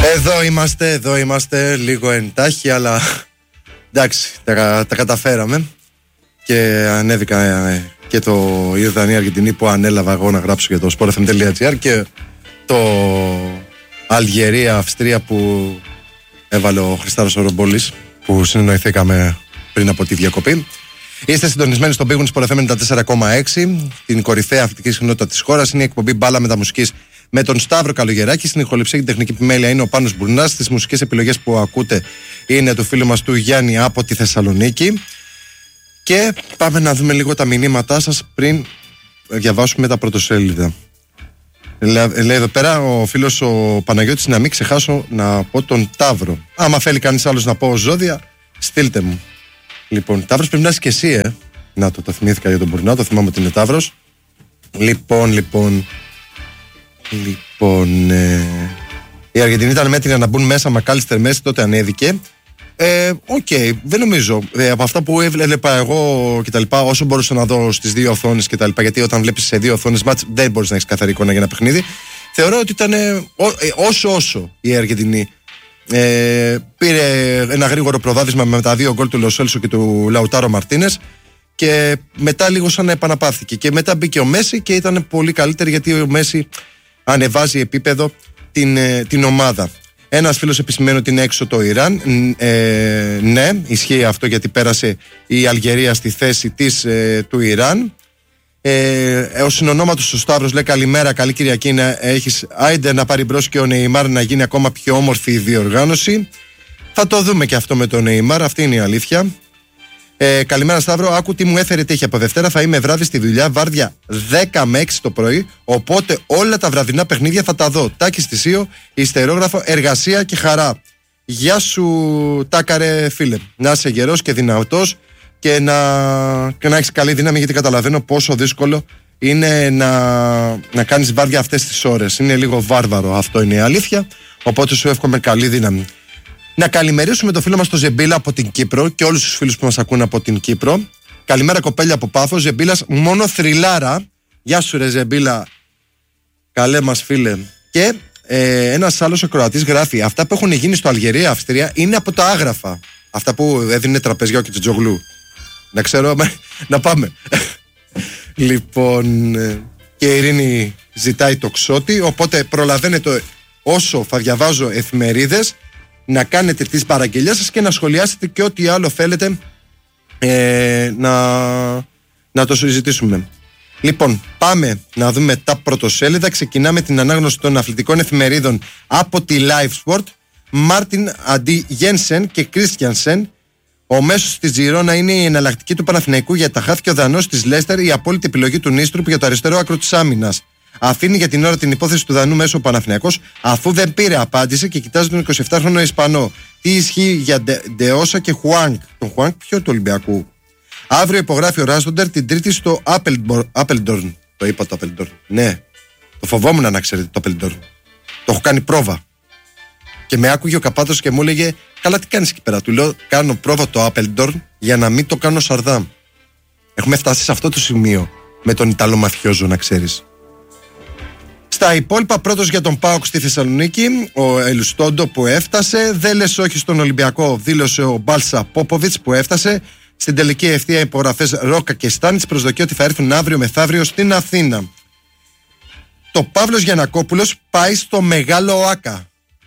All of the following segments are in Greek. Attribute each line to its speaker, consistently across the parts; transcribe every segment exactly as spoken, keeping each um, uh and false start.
Speaker 1: Εδώ είμαστε, εδώ είμαστε, λίγο εντάχει, αλλά εντάξει, τα, τα καταφέραμε. Και ανέβηκα ε, και το Ιορδανία-Αργεντινή που ανέλαβα εγώ να γράψω για το sportfm.gr και το Αλγερία-Αυστρία που έβαλε ο Χριστάρος Ρομπόλης, που συνεννοηθήκαμε πριν από τη διακοπή. Είστε συντονισμένοι στον Big Win Sport εφ εμ ενενήντα τέσσερα κόμμα έξι, την κορυφαία αθλητική συχνότητα της χώρας. Είναι η εκπομπή Μπάλα Μεταμουσικής με τον Σταύρο Καλογεράκη. Στην ηχοληψία και την τεχνική επιμέλεια είναι ο Πάνος Μπουρνάς. Τις μουσικές επιλογές που ακούτε είναι του φίλου μας του Γιάννη από τη Θεσσαλονίκη. Και πάμε να δούμε λίγο τα μηνύματά σας πριν διαβάσουμε τα πρωτοσέλιδα. Λέει εδώ πέρα ο φίλος ο Παναγιώτης, να μην ξεχάσω να πω τον Ταύρο. Άμα θέλει κανείς άλλος να πω ζώδια, στείλτε μου. Λοιπόν, Ταύρος πρέπει να είσαι και εσύ, ε. Να το, το θυμήθηκα για τον Μπουρνά, το θυμάμαι ότι είναι Ταύρος. Λοιπόν, λοιπόν. Λοιπόν. Ε, η Αργεντινή ήταν μέτρια να μπουν μέσα, Μακάλιστερ Μέση, τότε ανέβηκε. Ε, Οκ, okay, δεν νομίζω. Ε, από αυτά που έβλεπα εγώ κτλ., όσο μπορούσα να δω στις δύο οθόνες κτλ., γιατί όταν βλέπεις σε δύο οθόνες μάτς δεν μπορείς να έχεις καθαρή εικόνα για ένα παιχνίδι. Θεωρώ ότι ήταν ε, όσο όσο η Αργεντινή ε, πήρε ένα γρήγορο προβάδισμα με τα δύο γκολ του Λοσέλσο και του Λαουτάρο Μαρτίνες και μετά λίγο σαν να επαναπαύθηκε. Και μετά μπήκε ο Μέση και ήταν πολύ καλύτερη, γιατί ο Μέση ανεβάζει επίπεδο την, ε, την ομάδα. Ένας φίλος επισημαίνει ότι είναι έξω το Ιράν. Ε, ναι, ισχύει αυτό, γιατί πέρασε η Αλγερία στη θέση της ε, του Ιράν. Ε, ο συνονόματος του Σταύρος λέει καλημέρα, καλή Κυριακή να έχεις. Άιντε να πάρει μπρος και ο Νεϊμάρ να γίνει ακόμα πιο όμορφη η διοργάνωση. Θα το δούμε και αυτό με τον Νεϊμάρ, αυτή είναι η αλήθεια. Ε, καλημέρα Σταύρο, άκου τι μου έφερε τύχη. Από Δευτέρα θα είμαι βράδυ στη δουλειά, βάρδια δέκα με έξι το πρωί. Οπότε όλα τα βραδινά παιχνίδια θα τα δω. Τάκη Στησίο, ιστερόγραφο, εργασία και χαρά. Γεια σου, Τάκαρε φίλε. Να είσαι γερός και δυνατός και να, και να έχεις καλή δύναμη, γιατί καταλαβαίνω πόσο δύσκολο είναι να, να κάνεις βάρδια αυτές τις ώρες. Είναι λίγο βάρβαρο, αυτό είναι η αλήθεια. Οπότε σου εύχομαι καλή δύναμη. Να καλημερίσουμε το φίλο μας τον Ζεμπίλα από την Κύπρο και όλους τους φίλους που μας ακούν από την Κύπρο. Καλημέρα κοπέλια από Πάφο. Ζεμπίλας μόνο θρυλάρα. Γεια σου ρε Ζεμπίλα, καλέ μας φίλε. Και ε, ένας άλλος ακροατής γράφει, αυτά που έχουν γίνει στο Αλγερία Αυστρία είναι από τα άγραφα. Αυτά που έδινε τραπεζιό και Τζογλού. Να ξέρω, να πάμε. Λοιπόν, και η Ειρήνη ζητάει το Ξώτη, οπότε προλαβαίνετε όσο θα διαβάζω εφημερίδες να κάνετε τις παραγγελίες σας και να σχολιάσετε και ό,τι άλλο θέλετε ε, να, να το συζητήσουμε. Λοιπόν, πάμε να δούμε τα πρωτοσέλιδα. Ξεκινάμε την ανάγνωση των αθλητικών εφημερίδων από τη Live Sport. Μάρτιν Αντί Γένσεν και Κρίστιανσεν. Ο μέσος της Τζιρόνα είναι η εναλλακτική του Παναθηναϊκού για τα χάφη και ο Δανός της Λέστερ η απόλυτη επιλογή του Νίστρουπ για το αριστερό άκρο της άμυνας. Αφήνει για την ώρα την υπόθεση του Δανού μέσω ο Παναθηναϊκός, αφού δεν πήρε απάντηση και κοιτάζει τον εικοσιεπτάχρονο Ισπανό. Τι ισχύει για Ντε, Ντεόσα και Χουάνκ. Τον Χουάνκ, ποιο του Ολυμπιακού. Αύριο υπογράφει ο Ράστοντερ την Τρίτη στο Άπελντορν. Το είπα το Άπελντορν. Ναι, το φοβόμουν να ξέρετε το Άπελντορν. Το έχω κάνει πρόβα. Και με άκουγε ο Καπάτος και μου έλεγε, καλά, τι κάνεις εκεί πέρα. Του λέω, κάνω πρόβα το Άπελντορν για να μην το κάνω Σαρδάμ. Έχουμε φτάσει σε αυτό το σημείο με τον Ιταλό μαφιόζο, να ξέρεις. Στα υπόλοιπα, πρώτος για τον ΠΑΟΚ στη Θεσσαλονίκη, ο Ελουστόντο που έφτασε. Δεν λες όχι στον Ολυμπιακό, δήλωσε ο Μπάλσα Πόποβιτς που έφτασε. Στην τελική ευθεία υπογραφές Ρόκα και Στάνιτς, προσδοκεί ότι θα έρθουν αύριο μεθαύριο στην Αθήνα. Το Παύλος Γιαννακόπουλος πάει στο Μεγάλο Άκα.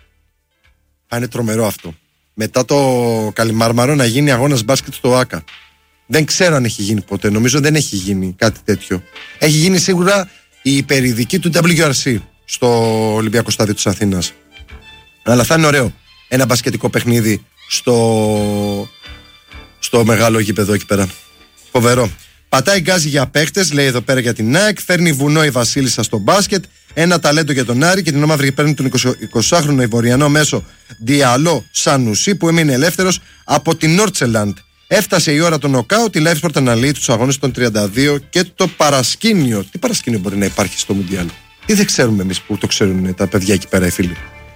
Speaker 1: Θα είναι τρομερό αυτό. Μετά το Καλιμάρμαρο να γίνει αγώνας μπάσκετ στο Άκα. Δεν ξέρω αν έχει γίνει ποτέ, νομίζω δεν έχει γίνει κάτι τέτοιο. Έχει γίνει σίγουρα η υπερειδική του ντάμπλιου αρ σι στο Ολυμπιακό Στάδιο της Αθήνας. Αλλά θα είναι ωραίο ένα μπασκετικό παιχνίδι στο, στο μεγάλο γήπεδο εκεί πέρα. Φοβερό. Πατάει γκάζι για παίχτες, λέει εδώ πέρα για την ΑΕΚ. Φέρνει βουνό η Βασίλισσα στο μπάσκετ. Ένα ταλέντο για τον Άρη και την ομάδα παίρνει τον εικοσάχρονο Ιβοριανό μέσο Διαλό Σανουσί που έμεινε ελεύθερος από την Νόρτσελαντ. Έφτασε η ώρα των νοκάουτ, η Live Sport αναλύει τους αγώνες των τριάντα δύο και το παρασκήνιο. Τι παρασκήνιο μπορεί να υπάρχει στο Μουντιάλ? Τι δεν ξέρουμε εμείς που το ξέρουν τα παιδιά εκεί πέρα οι φίλοι.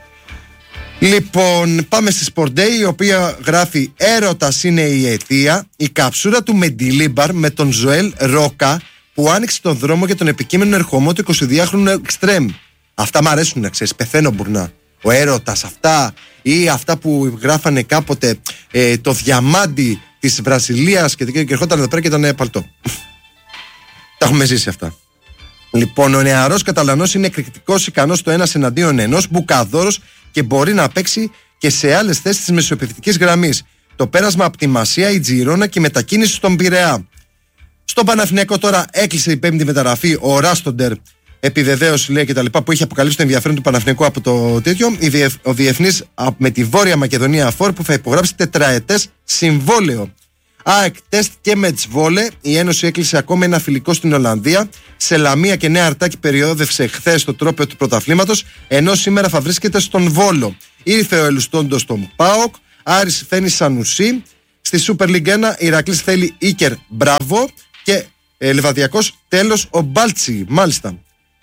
Speaker 1: Λοιπόν, πάμε στη Sport Day, η οποία γράφει έρωτας είναι η αιτία, η καψούρα του Μεντιλίμπαρ με τον Ζωέλ Ρόκα που άνοιξε τον δρόμο για τον επικείμενο ερχομό του εικοσιδυάχρονου εξτρέμ. Αυτά μ' αρέσουν να ξέρεις, πεθαίνω μπουρνά. ο έρωτας, αυτά ή αυτά που γράφανε κάποτε ε, το διαμάντι της Βραζιλίας και, και ερχόταν εδώ πέρα και ήταν παλτό. Τα έχουμε ζήσει αυτά. Λοιπόν, ο νεαρός Καταλανός είναι εκρηκτικός, ικανός στο ένας εναντίον ενός, μπουκαδόρος και μπορεί να παίξει και σε άλλες θέσεις της μεσοεπιθετικής γραμμής. Το πέρασμα από τη Μασία, η Τζιρόνα και η μετακίνηση στον Πειραιά. Στον Παναθηναϊκό τώρα έκλεισε η πέμπτη μεταγραφή, ο Ράστοντερ, επιβεβαίωση λέει και τα λοιπά, που είχε αποκαλύψει το ενδιαφέρον του Παναθηναϊκού από το τέτοιο. Ο διεθνής με τη Βόρεια Μακεδονία Φορ που θα υπογράψει τετραετές συμβόλαιο. ΑΕΚ, τεστ και Μετσβόλε. Η Ένωση έκλεισε ακόμα ένα φιλικό στην Ολλανδία. Σε Λαμία και Νέα Αρτάκη περιόδευσε χθες το τρόπαιο του πρωταθλήματος, ενώ σήμερα θα βρίσκεται στον Βόλο. Ήρθε ο Ελουστόντος στον ΠΑΟΚ. Άρης φαίνει Σανουσί. Στη Super League ένα Ηρακλής θέλει Ίκερ Μπράβο. Και ε, Λεβαδιακός τέλος ο Μπάλτσι. Μάλιστα.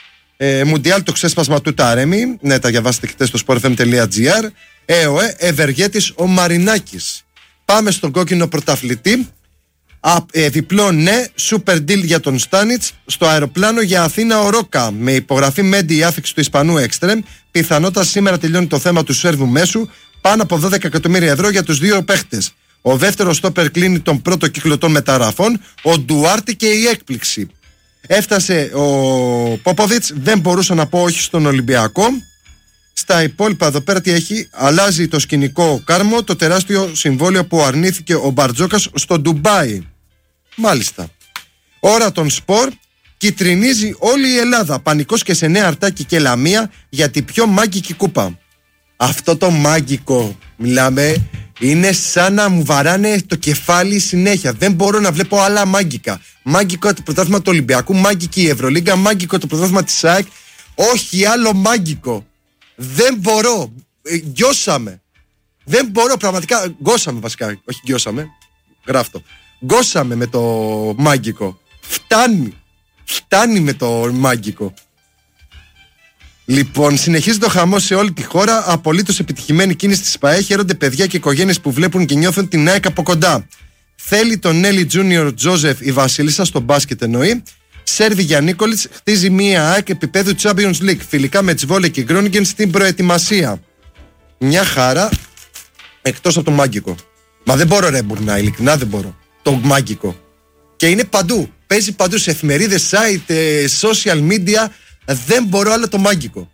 Speaker 1: Ε, Μουντιάλ το ξέσπασμα του Ταρέμι. Ναι, τα διαβάσετε χτες στο sportfm τελεία gr. ΕΟΕ Ευεργέτης ο Μαρινάκης. Πάμε στον κόκκινο πρωταθλητή. Α, ε, διπλό ναι, super deal για τον Στάνιτς. Στο αεροπλάνο για Αθήνα ο Ρόκα. Με υπογραφή Μέντι η άφηξη του Ισπανού Εξτρέμ. Πιθανότατα σήμερα τελειώνει το θέμα του Σέρβου μέσου. Πάνω από δώδεκα εκατομμύρια ευρώ για τους δύο παίχτες. Ο δεύτερος στόπερ κλείνει τον πρώτο κύκλο των μεταγραφών. Ο Ντουάρτη και η έκπληξη. Έφτασε ο Πόποβιτς. Δεν μπορούσα να πω όχι στον Ολυμπιακό. Στα υπόλοιπα εδώ πέρα τι έχει? Αλλάζει το σκηνικό Κάρμο, το τεράστιο συμβόλαιο που αρνήθηκε ο Μπαρτζόκας στο Ντουμπάι. Μάλιστα. Ώρα των σπορ. Κιτρινίζει όλη η Ελλάδα. Πανικός και σε Νέα Αρτάκη και Λαμία για την πιο μάγκικη κούπα. Αυτό το μάγκικο, μιλάμε, είναι σαν να μου βαράνε το κεφάλι συνέχεια. Δεν μπορώ να βλέπω άλλα μάγκικα. Μάγκικο το πρωτάθλημα του Ολυμπιακού, μάγκικη η Ευρωλίγκα, μάγκικο το πρωτάθλημα της ΑΕΚ. Όχι άλλο μάγκικο. Δεν μπορώ. Ε, γκιώσαμε. Δεν μπορώ πραγματικά. Γκώσαμε βασικά. Όχι γκιώσαμε. Γράφτο. Γκώσαμε με το μάγκικο. Φτάνει. Φτάνει με το μάγκικο. Λοιπόν, συνεχίζει το χαμό σε όλη τη χώρα. Απολύτως επιτυχημένη κίνηση της ΠΑΕ. Χαίρονται παιδιά και οικογένειες που βλέπουν και νιώθουν την ΑΕΚ από κοντά. Θέλει τον Νέλι Τζούνιορ Τζόζεφ η Βασίλισσα στο μπάσκετ εννοεί. Σέρβι Γιαννίκολιτς χτίζει μία ΑΕΚ επίπεδου Champions League. Φιλικά με Τσβόλε και Γκρόνιγκεν στην προετοιμασία. Μια χαρά. Εκτός από το μάγκικο. Μα δεν μπορώ ρε Μπουρνά, ειλικρινά δεν μπορώ. Το μάγκικο. Και είναι παντού. Παίζει παντού σε εφημερίδες, site, social media. Δεν μπορώ άλλο το μάγκικο.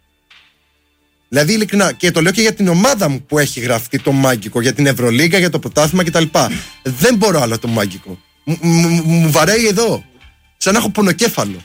Speaker 1: Δηλαδή ειλικρινά. Και το λέω και για την ομάδα μου που έχει γραφτεί το μάγκικο. Για την Ευρωλίγκα, για το πρωτάθλημα κτλ. Δεν μπορώ άλλο το μάγκικο. Μου βαράει εδώ. Σαν να έχω πονοκέφαλο.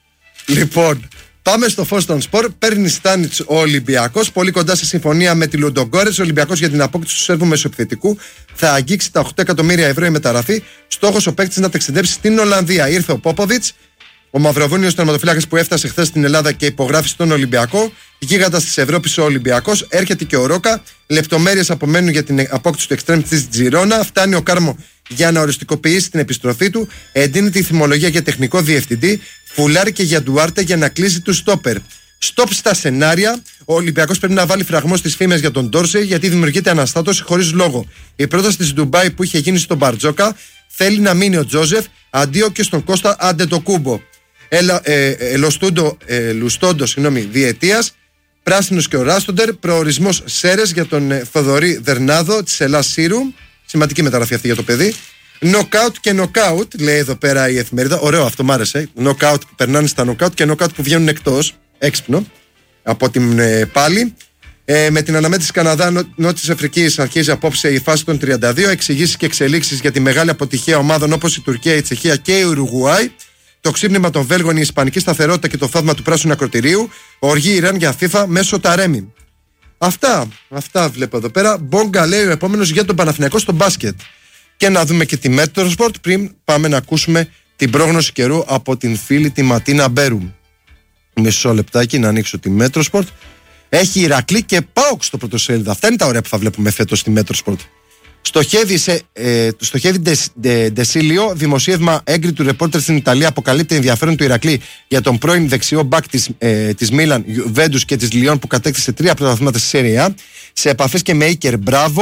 Speaker 1: Λοιπόν, πάμε στο φως των σπορ. Παίρνει Στάνιτς ο Ολυμπιακός. Πολύ κοντά σε συμφωνία με τη Λουντογκόρετς. Ο Ολυμπιακός για την απόκτηση του Σέρβου μεσοεπιθετικού θα αγγίξει τα οκτώ εκατομμύρια ευρώ η μεταγραφή. Στόχος ο παίκτης να ταξιδέψει στην Ολλανδία. Ήρθε ο Πόποβιτς, ο Μαυροβούνιος τερματοφύλακας που έφτασε χθες στην Ελλάδα και υπογράφει στον Ολυμπιακό. Γίγαντας της Ευρώπης ο Ολυμπιακός. Έρχεται και ο Ρόκα. Λεπτομέρειες απομένουν για την απόκτηση του εξτρέμ της Τζιρόνα. Φτάνει ο Κάρμο για να οριστικοποιήσει την επιστροφή του. Εντείνει τη θυμολογία για τεχνικό διευθυντή. Φουλάρει και για Ντουάρτε για να κλείσει του στόπερ. Στοπ στα σενάρια. Ο Ολυμπιακός πρέπει να βάλει φραγμό στις φήμες για τον Ντόρσεϊ γιατί δημιουργείται αναστάτωση χωρίς λόγο. Η πρόταση της Ντουμπάι που είχε γίνει στον Μπαρτζόκα θέλει να μείνει ο Τζόζεφ αντίο και στον Κώστα Αντετοκούμπο. Ελα, ε, ε, Λουστόντο, ε, Λουστόντο συγγνώμη, διετίας. Πράσινος και ο Ράστοντερ. Προορισμός Σέρες για τον ε, Θοδωρή Δερνάδο της Ελλάς Σύρου. Σημαντική μεταγραφή αυτή για το παιδί. Νοκάουτ και νοκάουτ, λέει εδώ πέρα η εφημερίδα. Ωραίο αυτό, μ' άρεσε. Νοκάουτ που περνάνε στα νοκάουτ και νοκάουτ που βγαίνουν εκτός. Έξυπνο. Από την ε, πάλι. Ε, με την αναμέτρηση Καναδά Νο, Νότιας Αφρικής αρχίζει απόψε η φάση των τριάντα δύο. Εξηγήσεις και εξελίξεις για τη μεγάλη αποτυχία ομάδων όπως η Τουρκία, η Τσεχία και η Ουρουγουάη. Το ξύπνημα των Βέλγων, η ισπανική σταθερότητα και το θαύμα του πράσινου ακροτηρίου. Οργή Ιράν για FIFA μέσω Ταρέμι. Αυτά, αυτά βλέπω εδώ πέρα. Μπόγκα λέει ο επόμενος για τον Παναθηναϊκό στο μπάσκετ. Και να δούμε και τη Μέτροσπορτ πριν πάμε να ακούσουμε την πρόγνωση καιρού από την φίλη τη Ματίνα Μπέρου. Μισό λεπτάκι να ανοίξω τη Μέτροσπορτ. Έχει Ηρακλή και ΠΑΟΚ στο πρωτοσέλιδο. Αυτά είναι τα ωραία που θα βλέπουμε φέτος στη Μέτροσπορτ. Στοχεύει, σε, ε, στοχεύει Ντεσίλιο, δημοσίευμα έγκριτου ρεπόρτερ στην Ιταλία αποκαλύπτει ενδιαφέρον του Ηρακλή για τον πρώην δεξιό μπακ της, ε, της Μίλαν, Γιουβέντους και της Λιόν που κατέκτησε τρία πρωταθλήματα στη Σέρια. Σε επαφές και με Ίκερ Μπράβο.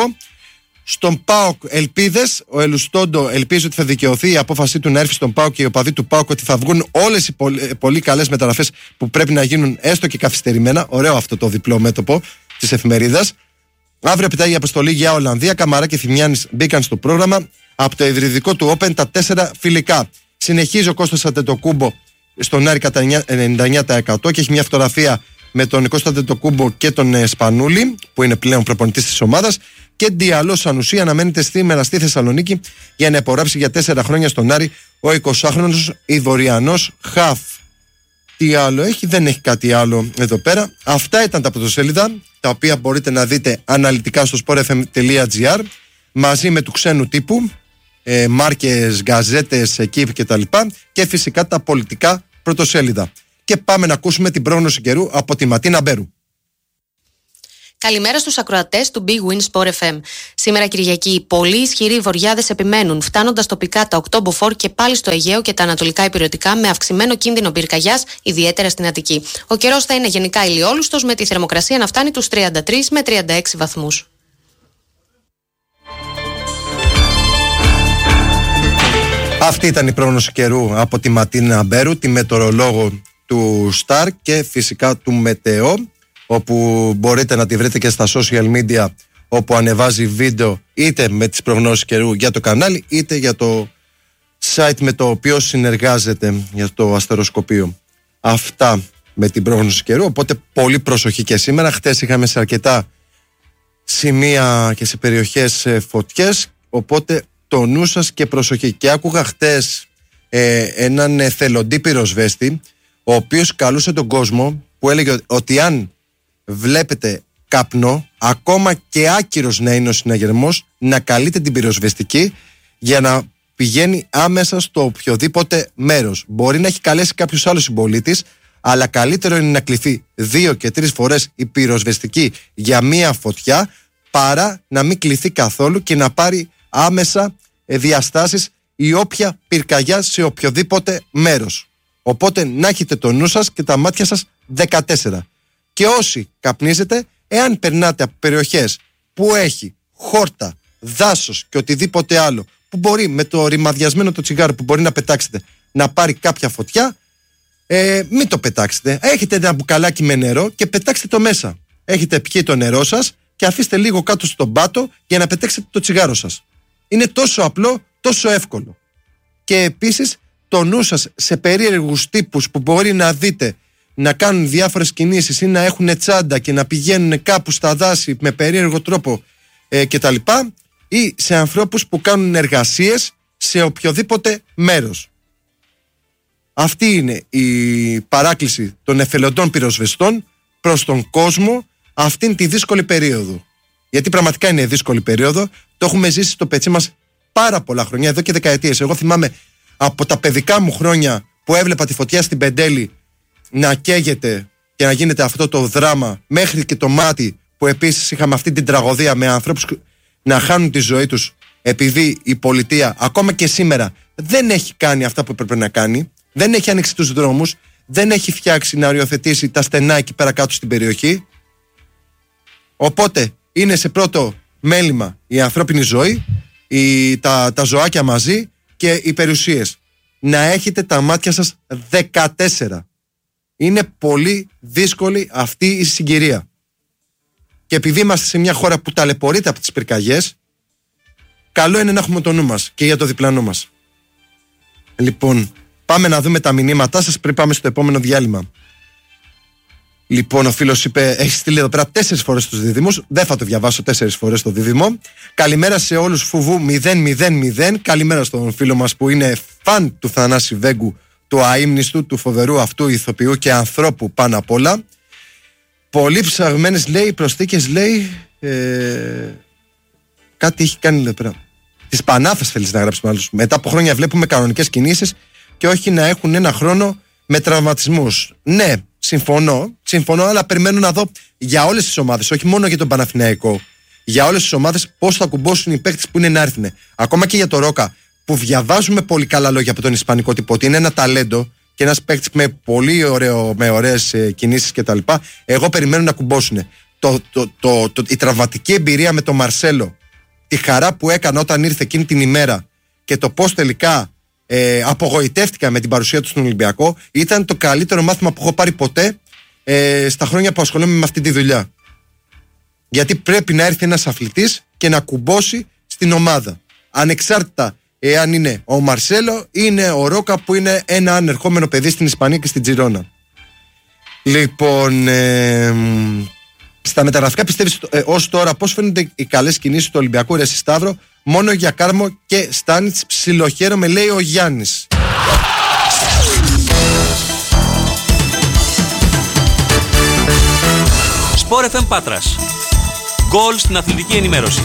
Speaker 1: Στον ΠΑΟΚ ελπίδες. Ο Ελουστόντο ελπίζει ότι θα δικαιωθεί η απόφασή του να έρθει στον ΠΑΟΚ και οι οπαδοί του ΠΑΟΚ ότι θα βγουν όλες οι πολύ, πολύ καλές μεταγραφές που πρέπει να γίνουν έστω και καθυστερημένα. Ωραίο αυτό το διπλό μέτωπο. της εφημερίδας. Αύριο πετάει η αποστολή για Ολλανδία. Καμαρά και Θημιάνης μπήκαν στο πρόγραμμα. Από το ιδρυτικό του Open τα τέσσερα φιλικά. Συνεχίζει ο Κώστας Αντετοκούμπο στον Άρη κατά ενενήντα εννέα τοις εκατό και έχει μια φωτογραφία με τον Κώστα Αντετοκούμπο και τον Σπανούλη, που είναι πλέον προπονητής της ομάδας. Και Ντιαλό Σανουσί αναμένεται σήμερα στη Θεσσαλονίκη για να υπογράψει για τέσσερα χρόνια στον Άρη ο εικοσάχρονος Ιδωριανός χαφ. Τι άλλο έχει, δεν έχει κάτι άλλο εδώ πέρα. Αυτά ήταν τα πρωτοσέλιδα, τα οποία μπορείτε να δείτε αναλυτικά στο σπορ εφ εμ τελεία τζι άρ, μαζί με του ξένου τύπου, ε, μάρκες, γκαζέτες, εκείπ κτλ. Και φυσικά τα πολιτικά πρωτοσέλιδα. Και πάμε να ακούσουμε την πρόγνωση καιρού από τη Ματίνα Μπέρου.
Speaker 2: Καλημέρα στους ακροατές του Big Win Sport εφ εμ. Σήμερα Κυριακή, πολύ ισχυροί βοριάδες επιμένουν, φτάνοντας τοπικά τα οκτώ μποφόρ και πάλι στο Αιγαίο και τα ανατολικά ηπειρωτικά, με αυξημένο κίνδυνο πυρκαγιάς, ιδιαίτερα στην Αττική. Ο καιρός θα είναι γενικά ηλιόλουστος, με τη θερμοκρασία να φτάνει τους τριάντα τρεις με τριάντα έξι βαθμούς.
Speaker 1: Αυτή ήταν η πρόγνωση καιρού από τη Ματίνα Μπέρου, τη μετεωρολόγο του Star και φυσικά του Μετεό, όπου μπορείτε να τη βρείτε και στα social media, όπου ανεβάζει βίντεο είτε με τις προγνώσεις καιρού για το κανάλι, είτε για το site με το οποίο συνεργάζεται για το αστεροσκοπείο. Αυτά με την πρόγνωση καιρού, οπότε πολύ προσοχή και σήμερα. Χτες είχαμε σε αρκετά σημεία και σε περιοχές φωτιές, οπότε το νου σας και προσοχή. Και άκουγα χτες ε, έναν εθελοντή πυροσβέστη, ο οποίος καλούσε τον κόσμο, που έλεγε ότι αν βλέπετε καπνό, ακόμα και άκυρος να είναι ο συναγερμός, να καλείτε την πυροσβεστική για να πηγαίνει άμεσα στο οποιοδήποτε μέρος. Μπορεί να έχει καλέσει κάποιος άλλος συμπολίτης, αλλά καλύτερο είναι να κληθεί δύο και τρεις φορές η πυροσβεστική για μία φωτιά, παρά να μην κληθεί καθόλου και να πάρει άμεσα διαστάσεις η όποια πυρκαγιά σε οποιοδήποτε μέρος. Οπότε να έχετε το νου σας και τα μάτια σας δεκατέσσερα. Και όσοι καπνίζετε, εάν περνάτε από περιοχές που έχει χόρτα, δάσος και οτιδήποτε άλλο, που μπορεί με το ρημαδιασμένο το τσιγάρο που μπορεί να πετάξετε να πάρει κάποια φωτιά, ε, μην το πετάξετε. Έχετε ένα μπουκαλάκι με νερό και πετάξτε το μέσα. Έχετε πιει το νερό σας και αφήστε λίγο κάτω στον πάτο για να πετάξετε το τσιγάρο σας. Είναι τόσο απλό, τόσο εύκολο. Και επίσης το νου σας σε περίεργους τύπους που μπορεί να δείτε να κάνουν διάφορες κινήσεις ή να έχουν τσάντα και να πηγαίνουν κάπου στα δάση με περίεργο τρόπο ε, κτλ. Ή σε ανθρώπους που κάνουν εργασίες σε οποιοδήποτε μέρος. Αυτή είναι η παράκληση των εθελοντών πυροσβεστών προς τον κόσμο αυτήν τη δύσκολη περίοδο. Γιατί πραγματικά είναι δύσκολη περίοδο. Το έχουμε ζήσει στο πετσί μας πάρα πολλά χρόνια, εδώ και δεκαετίες. Εγώ θυμάμαι από τα παιδικά μου χρόνια που έβλεπα τη φωτιά στην Πεντέλη να καίγεται και να γίνεται αυτό το δράμα, μέχρι και το Μάτι, που επίσης είχαμε αυτή την τραγωδία με ανθρώπους να χάνουν τη ζωή τους επειδή η πολιτεία ακόμα και σήμερα δεν έχει κάνει αυτά που έπρεπε να κάνει, δεν έχει ανοίξει τους δρόμους, δεν έχει φτιάξει να οριοθετήσει τα στενά εκεί πέρα κάτω στην περιοχή. Οπότε είναι σε πρώτο μέλημα η ανθρώπινη ζωή, η, τα, τα ζωάκια μαζί και οι περιουσίες. Να έχετε τα μάτια σας δεκατέσσερα. Είναι πολύ δύσκολη αυτή η συγκυρία. Και επειδή είμαστε σε μια χώρα που ταλαιπωρείται από τις πυρκαγιές, καλό είναι να έχουμε το νου μας και για το διπλανό μας. Λοιπόν, πάμε να δούμε τα μηνύματά σας πριν πάμε στο επόμενο διάλειμμα. Λοιπόν, ο φίλος είπε, έχει στείλει εδώ πέρα τέσσερις φορές τους δίδυμους. Δεν θα το διαβάσω τέσσερις φορές το δίδυμο. Καλημέρα σε όλους φουβού μηδέν μηδέν μηδέν. Καλημέρα στον φίλο μας που είναι φαν του Θανάση Βέγκου, του αείμνηστου, του φοβερού αυτού ηθοποιού και ανθρώπου πάνω απ' όλα. Πολύ ψαγμένες, λέει, προσθήκες, λέει. Ε, κάτι έχει κάνει εδώ πέρα. Τις Πανάθες θέλεις να γράψεις μάλλον. Μετά από χρόνια βλέπουμε κανονικές κινήσεις και όχι να έχουν ένα χρόνο με τραυματισμούς. Ναι, συμφωνώ, συμφωνώ, αλλά περιμένω να δω για όλες τις ομάδες, όχι μόνο για τον Παναθηναϊκό, για όλες τις ομάδες πώς θα κουμπώσουν οι παίκτες που είναι να έρθουν. Ακόμα και για το Ρόκα, που διαβάζουμε πολύ καλά λόγια από τον ισπανικό τύπο, ότι είναι ένα ταλέντο και ένας παίκτης με πολύ ωραίο, με ωραίες ε, κινήσεις κτλ. Εγώ περιμένω να κουμπώσουν. Το, το, το, το, η τραυματική εμπειρία με τον Μαρσέλο, τη χαρά που έκανα όταν ήρθε εκείνη την ημέρα και το πώς τελικά ε, απογοητεύτηκα με την παρουσία του στον Ολυμπιακό, ήταν το καλύτερο μάθημα που έχω πάρει ποτέ ε, στα χρόνια που ασχολούμαι με αυτή τη δουλειά. Γιατί πρέπει να έρθει ένας αθλητής και να κουμπώσει στην ομάδα. Ανεξάρτητα εάν είναι ο Μαρσέλο ή είναι ο Ρόκα, που είναι ένα ανερχόμενο παιδί στην Ισπανία και στην Τζιρόνα. Λοιπόν, ε, στα μεταγραφικά πιστεύεις ε, ως τώρα πώς φαίνονται οι καλές κινήσεις του Ολυμπιακού? Ρε Σταύρο, μόνο για Κάρμο και Στάνιτς ψιλοχαίρομαι, λέει ο Γιάννης.
Speaker 3: Sport εφ εμ Πάτρας. Γκολ στην αθλητική ενημέρωση.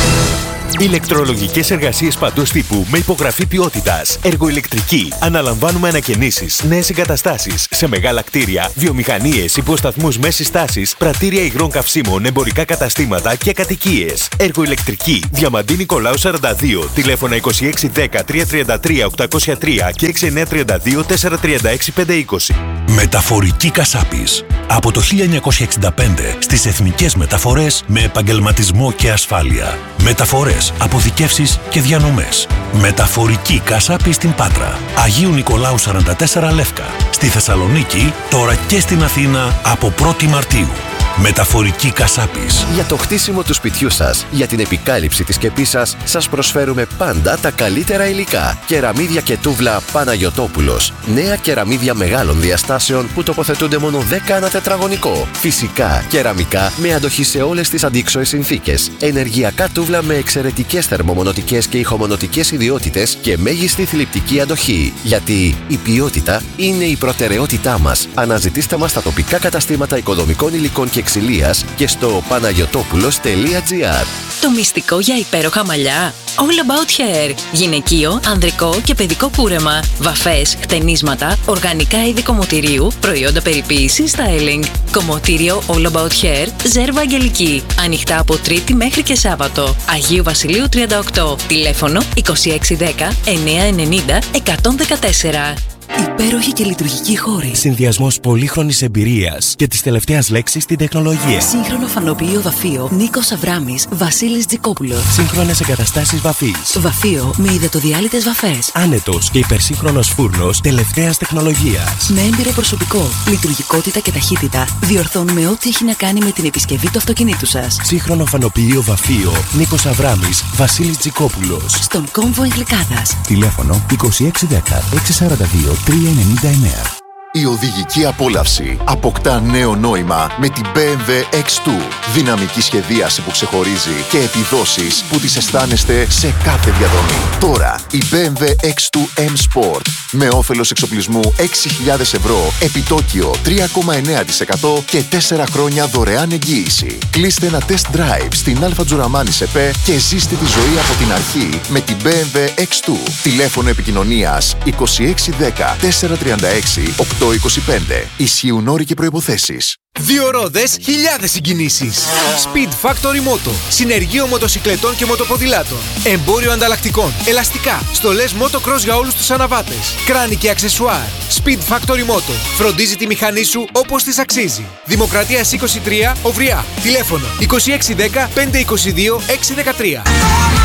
Speaker 4: Ηλεκτρολογικές εργασίες παντός τύπου με υπογραφή ποιότητας. Εργοηλεκτρική. Αναλαμβάνουμε ανακαινήσεις, νέες εγκαταστάσεις σε μεγάλα κτίρια, βιομηχανίες, υποσταθμούς μέσης τάσης, πρατήρια υγρών καυσίμων, εμπορικά καταστήματα και κατοικίες. Εργοηλεκτρική. Διαμαντή Νικολάου σαράντα δύο. Τηλέφωνα είκοσι έξι δέκα τριακόσια τριάντα τρία οκτακόσια τρία και έξι εννιά τρία δύο τέσσερα τρία έξι πέντε είκοσι.
Speaker 5: Μεταφορική Κασάπης. Από το χίλια εννιακόσια εξήντα πέντε στις εθνικές μεταφορές με επαγγελματισμό και ασφάλεια. Μεταφορές, αποθηκεύσεις και διανομές. Μεταφορική Κασάπη στην Πάτρα. Αγίου Νικολάου σαράντα τέσσερα Λεύκα. Στη Θεσσαλονίκη, τώρα και στην Αθήνα από πρώτη Μαρτίου. Μεταφορική Κασάπης.
Speaker 6: Για το χτίσιμο του σπιτιού σας, για την επικάλυψη της σκεπής σας, σας προσφέρουμε πάντα τα καλύτερα υλικά. Κεραμίδια και τούβλα Παναγιωτόπουλος. Νέα κεραμίδια μεγάλων διαστάσεων που τοποθετούνται μόνο δέκα ανά τετραγωνικό. Φυσικά, κεραμικά με αντοχή σε όλες τις αντίξωες συνθήκες. Ενεργειακά τούβλα με εξαιρετικές θερμομονωτικές και ηχομονωτικές ιδιότητες και μέγιστη θλιπτική αντοχή. Γιατί η ποιότητα είναι η προτεραιότητά μας. Αναζητήστε μας στα τοπικά καταστήματα οικοδομικών υλικών και ξυλίας και στο παναγιωτόπουλος τελεία τζι άρ.
Speaker 7: Το μυστικό για υπέροχα μαλλιά. All About Hair. Γυναικείο, ανδρικό και παιδικό κούρεμα. Βαφές, χτενίσματα, οργανικά είδη κομμωτηρίου, προϊόντα περιποίησης, styling. Κομμωτήριο All About Hair, Ζέρβα Αγγελική. Ανοιχτά από Τρίτη μέχρι και Σάββατο. Αγίου Βασιλείου τριάντα οκτώ. Τηλέφωνο είκοσι έξι δέκα εννιακόσια ενενήντα εκατόν δεκατέσσερα.
Speaker 8: Υπέροχη και λειτουργική χώρη.
Speaker 4: Συνδυασμός πολύχρονης εμπειρίας και της τελευταίας λέξης στην τεχνολογία.
Speaker 8: Σύγχρονο φανοποιείο βαφείο Νίκος Αβράμης, Βασίλης Τζικόπουλος.
Speaker 4: Σύγχρονες εγκαταστάσεις βαφής.
Speaker 8: Βαφείο με υδατοδιάλυτες βαφές.
Speaker 4: Άνετος και υπερσύγχρονος φούρνος τελευταίας τεχνολογίας.
Speaker 8: Με έμπειρο προσωπικό, λειτουργικότητα και ταχύτητα, διορθώνουμε ό,τι έχει να κάνει με την επισκευή του αυτοκινήτου σας.
Speaker 4: Σύγχρονο φανοποιείο βαφείο Νίκος Αβράμης, Βασίλης Τζικόπουλος.
Speaker 8: Στον κόμβο Εγκλικάδας.
Speaker 5: Τηλέφωνο είκοσι έξι δέκα έξι σαράντα δύο τριακόσια ενενήντα εννέα.
Speaker 9: Η οδηγική απόλαυση αποκτά νέο νόημα με την μπι εμ ντάμπλιου εξ δύο. Δυναμική σχεδίαση που ξεχωρίζει και επιδόσεις που τις αισθάνεστε σε κάθε διαδρομή. Τώρα η μπι εμ ντάμπλιου εξ δύο M Sport με όφελος εξοπλισμού έξι χιλιάδες ευρώ, επιτόκιο τρία κόμμα εννέα τοις εκατό και τέσσερα χρόνια δωρεάν εγγύηση. Κλείστε ένα test drive στην Αλφα Τζουραμάνη ΣΕΠΕ και ζήστε τη ζωή από την αρχή με την μπι εμ ντάμπλιου εξ δύο. Τηλέφωνο επικοινωνίας είκοσι έξι δέκα τετρακόσια τριάντα έξι οκτακόσια είκοσι πέντε. Ισχύουν όροι και προϋποθέσεις.
Speaker 10: Δύο ρόδες, χιλιάδες συγκινήσεις. Speed Factory Moto. Συνεργείο μοτοσικλετών και μοτοποδηλάτων. Εμπόριο ανταλλακτικών. Ελαστικά. Στολές motocross για όλους τους αναβάτες. Κράνη και αξεσουάρ. Speed Factory Moto. Φροντίζει τη μηχανή σου όπως της αξίζει. Δημοκρατίας είκοσι τρία, Οβριά. Τηλέφωνο είκοσι έξι δέκα πεντακόσια είκοσι δύο έξι δεκατρία.